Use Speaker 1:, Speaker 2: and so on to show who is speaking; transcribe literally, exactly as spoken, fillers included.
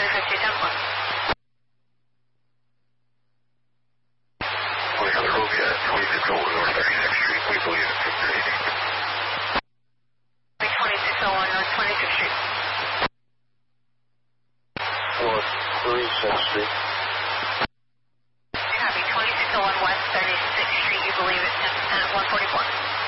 Speaker 1: twenty-five two ten four.
Speaker 2: We have Rovia at twenty-six oh one North thirty-sixth Street. We believe it's Victor eighty.
Speaker 1: twenty-six oh one North twenty-sixth Street.
Speaker 2: North thirty-sixth Street.
Speaker 1: Copy, twenty-six oh one West thirty-sixth Street. You believe it's at one forty-four.